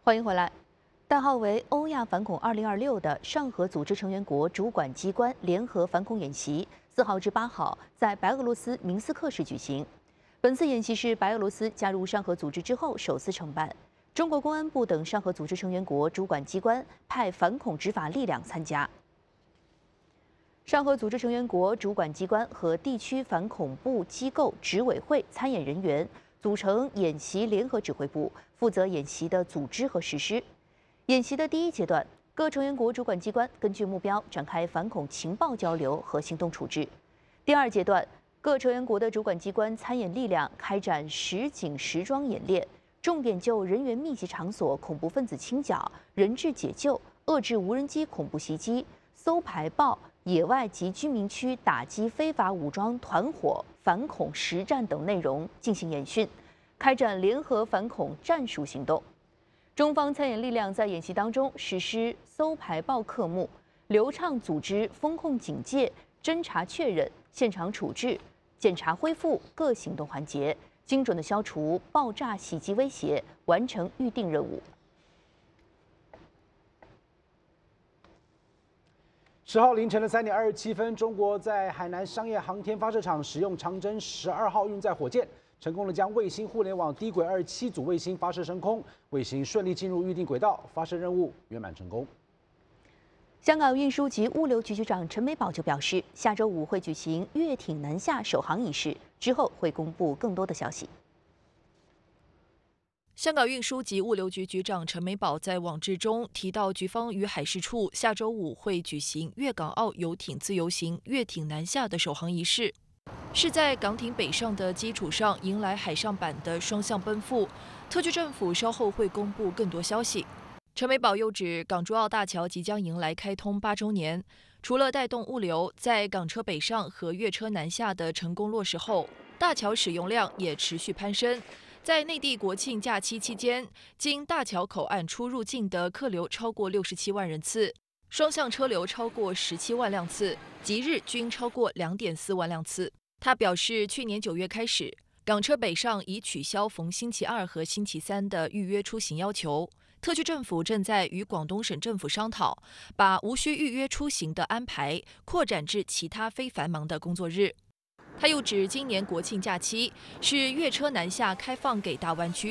欢迎回来。代号为欧亚反恐2026的上合组织成员国主管机关联合反恐演习，4号至8号在白俄罗斯明斯克市举行。本次演习是白俄罗斯加入上合组织之后首次承办。中国公安部等上合组织成员国主管机关派反恐执法力量参加。上合组织成员国主管机关和地区反恐怖机构执委会参演人员组成演习联合指挥部，负责演习的组织和实施。演习的第一阶段，各成员国主管机关根据目标展开反恐情报交流和行动处置。第二阶段，各成员国的主管机关参演力量开展实景实装演练，重点就人员密集场所恐怖分子清剿、人质解救、遏制无人机恐怖袭击、搜排爆、野外及居民区打击非法武装团伙、反恐实战等内容进行演训，开展联合反恐战术行动。中方参演力量在演习当中实施搜排爆科目，流畅组织风控警戒、侦查确认、现场处置、检查恢复各行动环节，精准地消除爆炸袭击威胁，完成预定任务。 10号凌晨的3点27分，中国在海南商业航天发射场使用长征12号运载火箭，成功的将卫星互联网低轨27组卫星发射升空，卫星顺利进入预定轨道，发射任务圆满成功。 香港运输及物流局局长陈美宝就表示，下周5会举行越艇南下首航仪式，之后会公布更多的消息。 香港运输及物流局局长陈美宝在网志中提到，局方与海事处下周5会举行粤港澳游艇自由行越艇南下的首航仪式，是在港艇北上的基础上迎来海上版的双向奔赴。特区政府稍后会公布更多消息。陈美宝又指，港珠澳大桥即将迎来开通8周年，除了带动物流，在港车北上和粤车南下的成功落实后，大桥使用量也持续攀升。在内地国庆假期期间，经大桥口岸出入境的客流超过67万人次，双向车流超过17万辆次，即日均超过2.4万辆次。他表示，去年9月开始，港车北上已取消逢星期二和星期三的预约出行要求。特区政府正在与广东省政府商讨，把无需预约出行的安排扩展至其他非繁忙的工作日。他又指，今年国庆假期是粤车南下开放给大湾区